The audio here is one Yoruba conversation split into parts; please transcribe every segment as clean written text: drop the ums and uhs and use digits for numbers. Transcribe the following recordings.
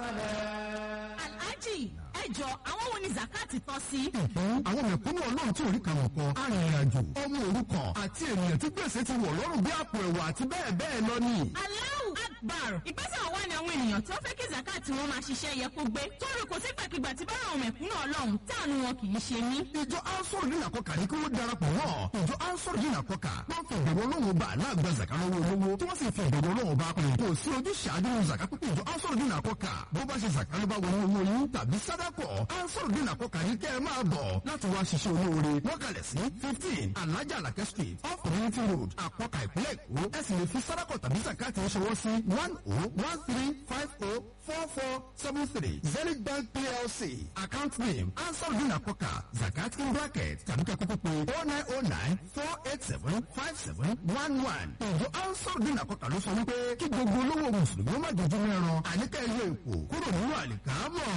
Alhaji ẹjọ́ àwọn wo ni zakati tọ́ sí. àwọn mẹ̀kúnnù ọlọ́run tí orí kan kọ arìnrìn-àjò ọmọ òrukàn àti ènìyàn tí gbèsè ti wọ̀ lọ́rùn bí àpò ẹ̀wà àti bẹ́ẹ̀ bẹ́ẹ̀ lọ ni. Allahu Akbar ìgbésẹ̀ wà ní àwọn ènìyàn tí wọ́n fẹ́ kí zakati wọn máa ṣiṣẹ́ yẹ kó gbé torí kò sí gbàkigbà tí bá àwọn mẹ̀kúnnù ọlọ́run táànù wọn kì í ṣe ní. ìjọ ansoro ní nàkọkà ní kí wọ́n darapọ̀ mọ́ ìjọ ansoro ní nàkọkà wọ́n fi ìbẹ̀rù ọlọ́run bá aláàgbà zaka lọ́wọ́ olówó tí wọ́n sì fi ìbẹ̀rù ọlọ́run bá pè kò sí ojú ṣáájú zaka pípé ìjọ ansoro ní nàkọkà bó bá ṣe zaka ló bá wọnú owó yín tàbí sádàkọ̀ ansoro ní nàkọkà ní kẹ́ ẹ máa bọ̀ láti wá ṣiṣẹ́ olóore wọ́n kalẹ̀ sí 15 alájà àlàkẹ́ street off community road àpọ̀kà ìpínlẹ̀ èkó ẹ sì lè fi sádàkọ̀ tàbí zakati ṣọwọ́ sí 1013504473 Zenith Bank PLC account name ansarudin àpọ̀kà zakat in bracket tàbí kẹ́kọ̀ọ́ pé 0909-487-5711 ìjọ ansarudin àpọ̀kà ló sọ wípé kí gbogbo olówó mùsùlùmí ó má dojú mẹ́ran àníkà ilé èkó kúrò nínú àlìkámọ̀.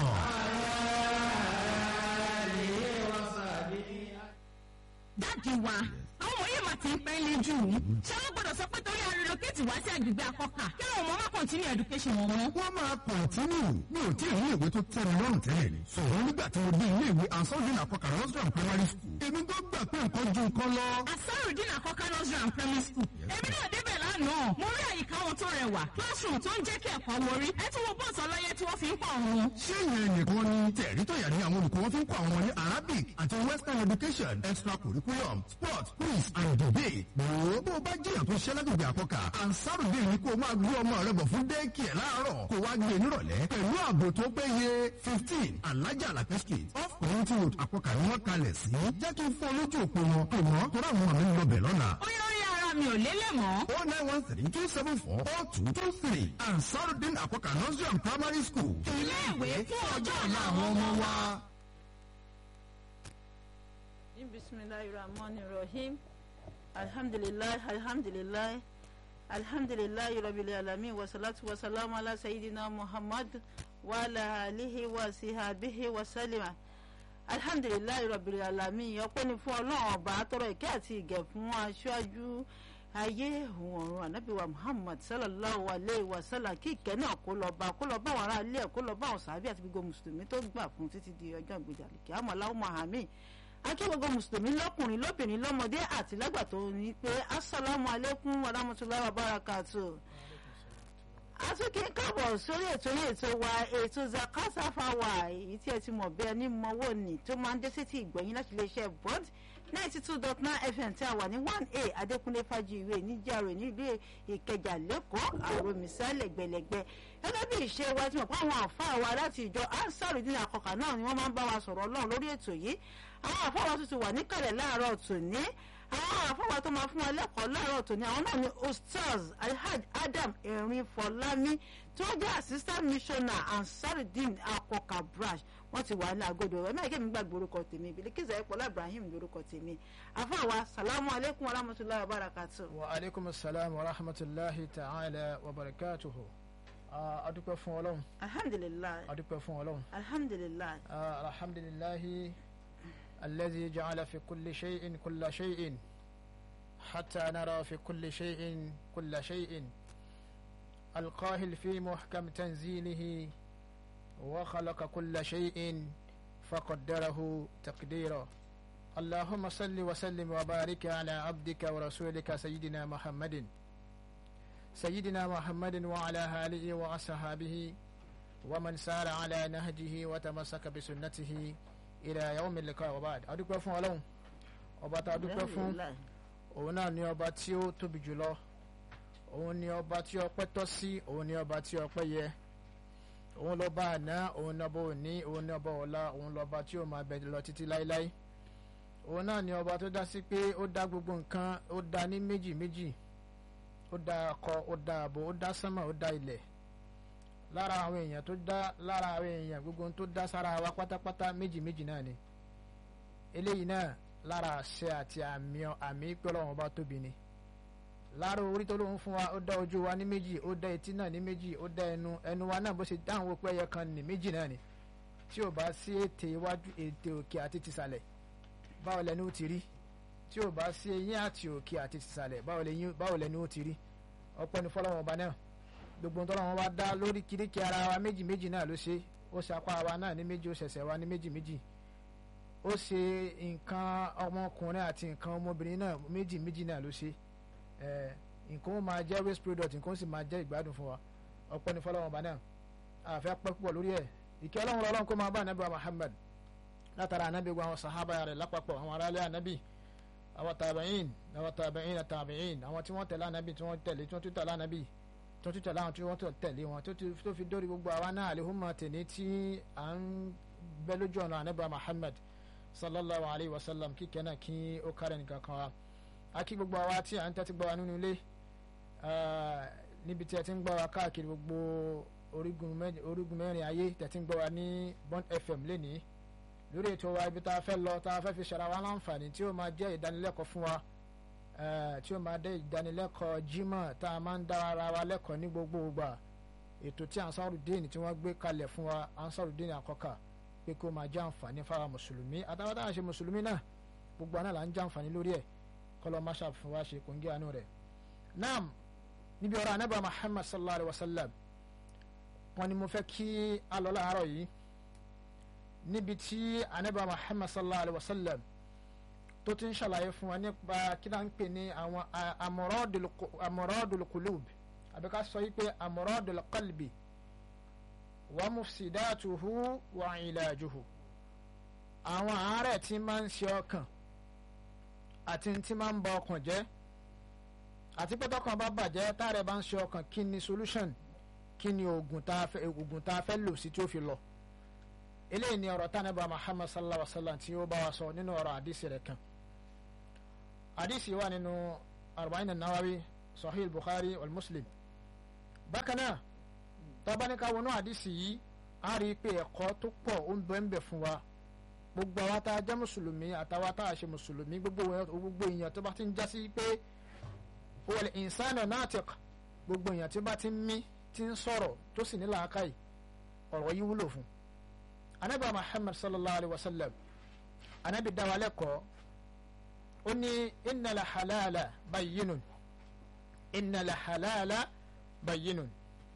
dáàdi wa àwọn ọmọ yìí máa ti ń pẹ́ lé jù ú ṣé wọ́n gbọ́dọ̀ sọ pé torí arelocate wá sí agbègbè akọ́kà kí àwọn ọmọ máa continue education wọn mọ́. wọ́n máa kọ̀ntínú mi ò tí ì ní ìwé tó tẹ́ mi lọ́rùn tẹ́lẹ̀ ni. sọ̀rọ̀ nígbà tí mo dé ilé ìwé ansarudin àkọ́kà nursery primary school. èmi tó gbà pé nǹkan ju nǹkan lọ. Ansarudin àkọ́kà nursery and primary school. èmi náà débẹ̀ lánàá mo rí àyíká wọn tó rẹwà classroom tó ń jẹ́ kí ẹ̀kọ́ wọrí ẹ tún wo bọ́ọ̀sì ọlọ́yẹ tí wọ́n fi ń kọ́ wọn. ṣé ìyẹn nìkan ni tẹ̀rí tó yà ní àwọn olùkọ́ wọn fi ń kọ́ àwọn ní Arabic àti Western education extra curriculum sport quiz and debate. gbòó bó o bá jìyàn tó ṣẹ́ lágbègbè àkọ́kà Ansarudin ní kó o máa gbé ọmọ rẹ bọ̀ fún dẹ́ẹ̀kì ẹ̀ láàárọ̀ kó wá gbé nírọ̀lẹ́ pẹ̀lú ààbò tó péye 15 alájà àlàkẹ́ street off community road àkọ́kà ni wọ́n kalẹ̀ sí. jẹ́ kí n fọ́ lójú òpó wọn kò mọ́ tó rà wọn àmì ń lọ bẹ̀ lọ́nà. ó yọ orí ara mi ò lélẹ̀ mọ́. 0913-274-4223 Ansarudin àkọ́kà nursery and primary school. ilé ìwé fún ọjọ́ ọ̀la àwọn ọmọ wa. Bismillahirrahmanirrahim. Alhamdulillah rabbil alamin wa salatu wa salam ala sayyidina Muhammad wa ala alihi wa sahbihi wa sallama. Alhamdulillah rabbil alamin ọpẹ́ ni fún Ọlọ́run ọba tọrọ ìkẹ́ àti ìgẹ̀ fún aṣáájú ayé ọ̀run Ànábì wa Muhammad sallallahu alayhi wa sallam kí ìkẹ́ náà kó lọ bá àwọn ará ilé ẹ̀ kó lọ bá àwọn sàhábì àti gbogbo mùsùlùmí tó gbà fún títí di ọjọ́ ìgbèjà kí á mọ̀ láwọn àmín. akí gbogbo mùsùlùmí lọ́kùnrin lóbìnrin lọ́mọdé àti lágbà tó ní pé assalamu alaikum wa rahmatullahi wa barakatuh. àtúnkì ń kábọ̀ sórí ètò wa ètò zakata fáwa èyí tí ẹ ti mọ̀ bí ẹni mọ́wọ́ ni tó máa ń dé sétí ìgbọ̀nyín láti iléeṣẹ́ bond 92.9 FM tí a wà ní 1A Adékúnlé Fájuyìwé níjàre nílùú Ìkẹjà lẹ́kọ̀ọ́ àròmísà lẹ́gbẹ̀lẹ́gbẹ̀ gẹ́gẹ́ bí ìṣe wa ti mọ̀ pé àwọn àfáà wa láti ìjọ Ansarudin àkọ́kà náà ni wọ́n máa ń bá wa sọ̀rọ̀ Ọlọ́run lórí ètò yìí àwọn àfáà wa tuntun wà níkàlẹ̀ láàárọ̀ tòní àwọn àfáà wa tó máa fún wa lẹ́kọ̀ọ́ láàárọ̀ tòní àwọn náà ni Ustaz Alhaj Adam Erin Fọlámi tó jẹ́ assistant missioner Ansarudin àkọ́kà branch wọ́n ti wà ní agodo ẹ̀ mẹ́rin kẹ́mi gbàgbé orúkọ tèmi Bilikiza Ẹ̀pọ̀lá Ibrahim lórúkọ tèmi àfáà wa salamu aleykum wa rahmatulahi wa barakatuh. wa aleykum salaam wa rahmatulahi ta'ala wa barakatuhu. adúpẹ́ fún Ọlọ́run. alhamdulilayi. adúpẹ́ fún Ọlọ́run. alhamdulilayi. alhamdulilayi alladhi ja'ala fi kulli shay'in kulla shay'in hatta nara fi kulli shay'in kulla shay'in alqahil fi muhkam tanzilihi wa khalaqa kulla shay'in faqaddarahu taqdira. اللهم صل وسلم وبارك على عبدك ورسولك سيدنا محمد وعلى آله وأصحابه ومن سار على نهجه وتمسك بسنته إلى يوم اللقاء وبعد. adúpẹ́ fún Ọlọ́run ọba tá a dúpẹ́ fún òun náà ni ọba tí ó tóbi jùlọ òun ni ọba tí ọpẹ́ tọ́ sí òun ni ọba tí ọpẹ́ yẹ òun lọ́ba àná òun ni ọba òní òun ni ọba ọ̀la òun lọ́ba tí ó máa bẹ lọ títí láéláé òun náà ni ọba tó dá sí pé ó dá gbogbo nǹkan ó dá ní méjì méjì ó dá akọ ó dá abo ó dá sánmà ó dá ilẹ̀ lára àwọn èèyàn tó dá lára àwọn èèyàn gbogbo tó dá sára wa pátápátá méjì méjì náà ni eléyìí náà lára àṣẹ àti àmì pé Ọlọ́run ọba tóbi ni lára orí tó lóun fún wa ó dá ojú wa ní méjì ó dá etí náà ní méjì ó dá ẹnu wa náà bó ṣe dáhùn wípé ẹyẹ kan ní méjì náà ni tí ò bá sí ètè iwájú ètè òkè àti tìsàlẹ̀ báwo lẹnu ó ti rí tí ò bá sí eyín àti òkè àti tìsàlẹ̀ báwo lẹnu ó ti rí ọpẹ́ ní fọ́lọ́run ọba náà gbogbo tó lọ́wọ́ wá dá lórí kíríkì ara wa méjì méjì náà ló ṣe ó ṣe apá wa náà ní méjì ó ṣẹ̀ṣẹ̀ wa ní méjì méjì ó ṣe nǹkan ọmọkùnrin àti nǹkan ọmọbìnrin náà méjì méjì náà ló ṣe nǹkan ó máa jẹ́ waste product nǹkan ó sì máa jẹ́ ìgbádùn fún wa ọpẹ́ ní fọlọ́wọ́n bá náà àfẹ́ pẹ́ púpọ̀ lórí ẹ̀ ìkẹ́ ọlọ́run kó máa bá ànábì wa Muhammad látara ànábì wa àwọn sàhábà rẹ̀ lápapọ̀ àwọn aráàlú ànábì àwọn tàbíìn àwọn tí wọ́n tẹ̀lé ànábì tí wọ́n tẹ̀lé tí wọ́n tún tẹ̀lé ànábì tó tún tẹ̀lé àwọn tí wọ́n tẹ̀lé wọn tó fi dórí gbogbo àwa náà àlehùnmọ̀ tèmi tí à ń bẹ lójú ọ̀nà ànábì wa Muhammad sallallahu alayhi wa sallam kíkẹ́ náà kí ó kárẹ̀ nìkan kan wa a kí gbogbo àwa tí à ń tẹ́tí gbọ́ wa nínú ilé níbi tí ẹ ti ń gbọ́ wa káàkiri gbogbo orígun mẹ́rin ayé tẹ̀tí ń gbọ́ wa ní Bond FM lénìí lórí ètò wa ibi tá a fẹ́ lọ tá a fẹ́ fi ṣara wa láǹfààní tí ó máa jẹ́ ìdánilẹ́kọ̀ọ́ fún wa tí ó máa jẹ́ ìdánilẹ́kọ̀ọ́ Jímọ̀ tá a máa ń dá ara wa lẹ́kọ̀ọ́ ní gbogbo ìgbà ètò tí Ansarudeen tí wọ́n gbé kalẹ̀ fún wa Ansarudeen àkọ́kà pé kó máa jẹ́ àǹfààní fáwa mùsùlùmí àtàwọn táwọn ṣe mùsùlùmí náà gbogbo àná là ń jẹ́ àǹfààní lórí ẹ̀ kọ́lọ́ máa ṣàfihàn wa ṣe kòńgẹ́ àánú rẹ̀ naam níbi ọ̀rọ̀ anábà Muhammad sallallahu alayhi wa sallam wọn ni mo fẹ́ kí a lọ láàárọ̀ yìí níbi tí anábà Muhammad sallallahu alayhi wa sallam tó ti ń ṣàlàyé fún wa nípa kí náà ń pè ní àwọn amradul qulub àbí ká sọ yìí pé amradul qalbi wa mufsidatuhu wa ilajuhu àwọn àárẹ̀ tí máa ń ṣe ọkàn àti tí máa ń ba ọkàn jẹ́ àti pé tọkàn bá bàjẹ́ táàrẹ̀ bá ń ṣe ọkàn kí ni solution kí ni oògùn tá a fẹ́ lò sí tí ó fi lọ eléyìí ni ọ̀rọ̀ tánàbà Muhammad sallallahu alaihi wa sallam tí ó bá wa sọ nínú ọ̀rọ̀ àdìsí rẹ̀ kan àdìsí wà nínú arba'in an-Nawawi Sahih al-Bukhari wal Muslim bákan náà tábánikà wọnú àdìsí yìí a rí i pé ẹ̀kọ́ tó pọ̀ ó ń bẹ fún wa gbogbo àwa tá a jẹ́ mùsùlùmí àtàwa tá a ṣe mùsùlùmí gbogbo èèyàn tó bá ti ń já sí pé wal insanu natiq gbogbo èèyàn tí bá ti ń mí tí ń sọ̀rọ̀ tó sì ní làákàyè ọ̀rọ̀ yìí wúlò fún anabi Muhammad sallallahu alayhi wa sallam anabi dá wa lẹ́kọ̀ọ́ ó ní innal halala bayyinun innal halala bayyinun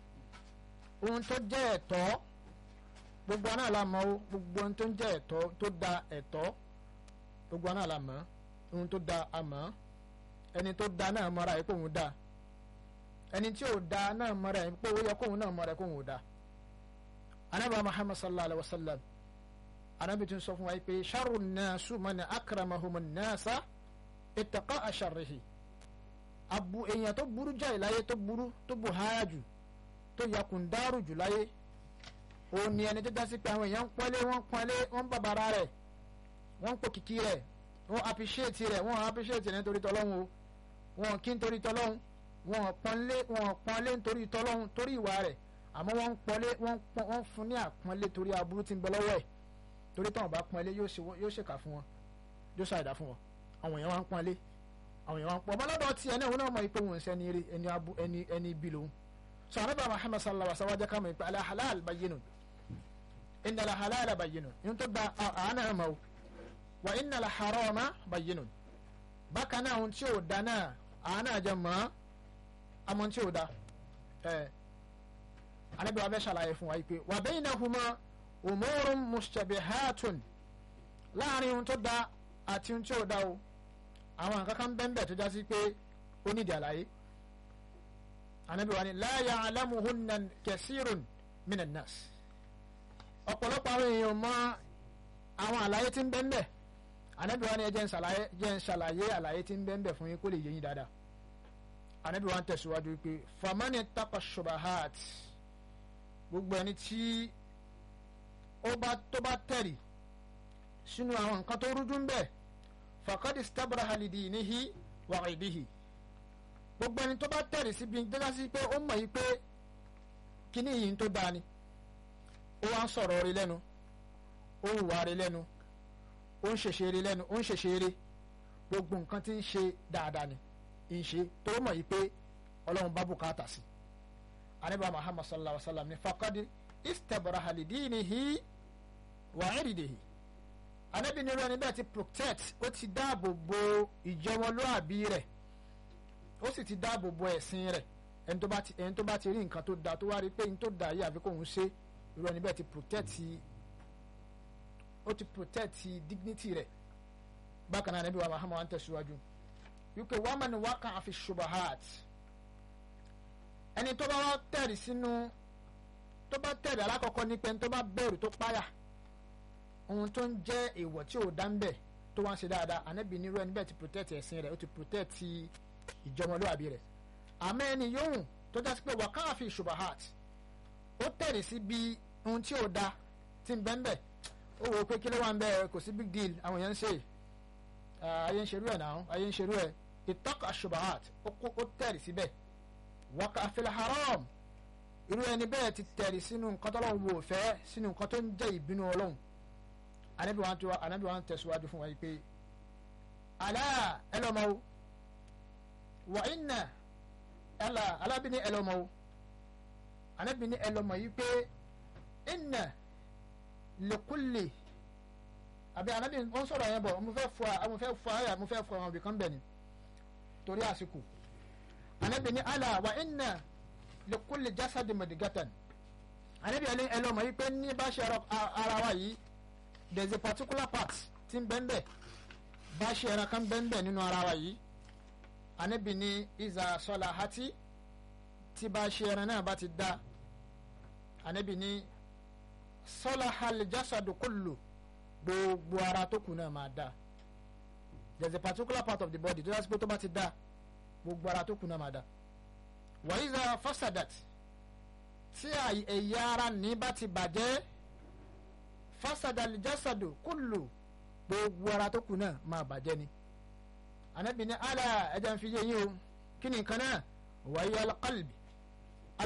ohun tó jẹ́ ẹ̀tọ́ gbogbo àná la mọ̀ o gbogbo ohun tó ń jẹ́ ẹ̀tọ́ tó da ẹ̀tọ́ gbogbo àná la mọ̀ ohun tó da àmọ́ ẹni tó da náà mọ̀ra ẹ̀ pé òun da ẹni tí ò da náà mọ̀ra ẹ̀ pé ó yẹ kóun náà mọ̀ra ẹ̀ pé òun ò da anabi Muhammad sallallahu alaihi wa sallam anabi tún sọ fún wa pé sharru nnasu man akramahum nnasa ittaqa sharrihi abu èèyàn tó burú jáì láyé tó burú tó buhaya jù tó yakùn dárù jù láyé òun ni ẹni tó dá sí pé àwọn èèyàn ń pọ́nlé wọ́n bàbàrà rẹ̀ wọ́n ń pò kìkì rẹ̀ wọ́n appreciate rẹ̀ wọ́n appreciate rẹ̀ nítorí tọ́lọ́hún o wọ́n kí nítorí tọ́lọ́hún wọ́n pọ́nlé nítorí tọ́lọ́hún torí ìwà rẹ̀ àmọ́ wọ́n ń pọ́nlé wọ́n fún ní àpọ́nlé torí aburú tí ń bẹ lọ́wọ́ ẹ̀ torí táwọn bá pọ́nlé yóò ṣèkà fún wọn yóò ṣàìdá fún wọn àwọn èèyàn wá ń pọ́nlé àwọn èèyàn wá ń pọ́n ọmọ lọ́dọ̀ tiẹ̀ náà wọn náà mọ̀ pé wọn ń sẹ́ni eré ẹni ibi lòun sọ ànábì Muhammad sallallahu alaihi wa sallam ká mọ̀ pé al-halal bayyinun inna al-halala bayyinun ní tó gba àánà mọ̀ o wa inna al-harama bayyinun bákan náà ohun tí ò da náà àánà jẹ mọ́ àmọ́ tí ò da anabi wa bẹ ṣàlàyé fún wa yìí pé wa baynahuma umurun mushtabihatun láàrin ohun tó da àti ohun tí ò da o àwọn nǹkan kan bẹ́ẹ̀ tó já sí pé ó nídìí àlàyé anabi wa ni la ya'lamuhunna kathirun minan nas ọ̀pọ̀lọpọ̀ àwọn èèyàn mọ àwọn àlàyé tí ń bẹ́ẹ̀ anabi wa ni jẹ́ ń ṣàlàyé àlàyé tí ń bẹ́ẹ̀ fún yín kó lè yé yín dáadáa anabi wa ń tẹ̀síwájú pé famani taqa shubahat gbogbo ẹni tí tó bá tẹ̀rì sínú àwọn nǹkan tó rújú ń bẹ̀ faqad istabraha lidinihi wa irdihi gbogbo ẹni tó bá tẹ̀rì síbi dẹ́gá sí pé ó mọ̀ yí pé kíní yìí tó dáa ni ó wá ń sọ̀rọ̀ rí lẹ́nu ó ń wà rí lẹ́nu ó ń ṣèṣe rí lẹ́nu ó ń ṣèṣe rí gbogbo nǹkan tí ń ṣe dáadáa ni ń ṣe tó mọ̀ yí pé ọlọ́run bá bùkátà sí anabi Muhammad sallallahu alaihi wa sallam ni faqad istabraha lidinihi wa irdihi anabi ni rẹni bẹ́ẹ̀ ti protect ó ti dáàbò bo ìjọmọlúàbí rẹ̀ ó sì ti dáàbò bo ẹ̀sìn rẹ̀ ẹni tó bá ti rí nǹkan tó da tó wá rí pé ní tó da yìí àfi kóun ṣe irú ẹni bẹ́ẹ̀ ti protect dignity rẹ̀. bákan náà Ànábì wa Muhammad wa ń tẹ̀síwájú wípé waman waqa'a fi shubahat ẹni tó bá wá tẹ̀rì sínú tó bá tẹ̀rì alákọ̀ọ́kọ́ ní pé ẹni tó bá bẹ̀rù tó páyà ohun tó ń jẹ́ èèwọ̀ tí ò dá ń bẹ̀ tó wá ń ṣe dáadáa Ànábì nírú ẹni bẹ́ẹ̀ ti protect ẹ̀sìn rẹ̀ ó ti protect ìjọmọlúwàbí rẹ̀. àmọ́ ẹni yóhùn tó já sí pé waqa'a fi shubahat ó tẹ̀rì sí bí ohun tí ò da ti ń bẹ́ńbẹ́ ó wò ó pé kí ló wà ń bẹ́ẹ̀ kò sí big deal àwọn èèyàn ń ṣe ayé ń ṣerú ẹ̀ náà ayé ń ṣerú ẹ̀ ittaqa shubahat ó tẹ̀rì síbẹ̀ waqa'a fil haram irú ẹni bẹ́ẹ̀ ti tẹ̀rì sínú nǹkan tó lọ́wọ́ wò fẹ́ sínú nǹkan tó ń jẹ́ ìbínú Ọlọ́run. Ànábì wa ń tẹ̀síwájú fún wa yìí pé alá ẹlọ́mọ wa inna alábìíní ẹlọ́mọ Ànábì ẹlọ́mọ yìí pé inna likulli àbí Ànábì wọ́n sọ̀rọ̀ yẹn bọ̀ mo fẹ́ fọ àwọn ibìkan bẹ̀ ni torí àsìkò. Ànábì alá wa inna likulli jasadi madigatan Ànábì ẹlọ́mọ yìí pé ní bá ṣe ara wa yìí there is a particular part tí ń bẹ́ẹ̀ bá ṣe ẹran kan bẹ́ẹ̀ nínú ara wa yìí. Ànábì ní iza salahati tí bá ṣe ẹran náà bá ti dá Ànábì ní salahal jasadu kullu gbogbo ara tó kù náà máa dá. There is a particular part of the body tó yẹ pé tó bá ti dá gbogbo ara tó kù náà máa dá. Wa iza fasadat tí ẹ̀yà ara ní bá ti bàjẹ́ fasadal jasadu kullu gbogbo ara tó kù náà máa bàjẹ́ ni. Ànábì ní ala ẹja ń fi yé yín o kí ni nǹkan náà wáyé alqalbi